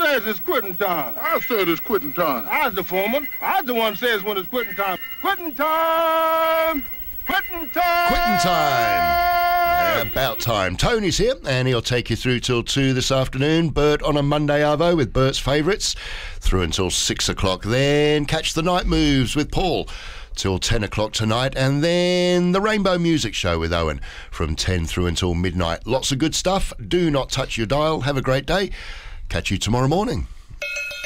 says it's quitting time? I said it's quitting time. I's the foreman. I's the one says when it's quitting time. Quitting time! Quitting time! Quitting time. About time. Tony's here, and he'll take you through till 2 this afternoon. Bert on a Monday Arvo with Bert's favourites through until 6 o'clock. Then catch the night moves with Paul till 10 o'clock tonight, and then the Rainbow Music Show with Owen from 10 through until midnight. Lots of good stuff. Do not touch your dial. Have a great day. Catch you tomorrow morning.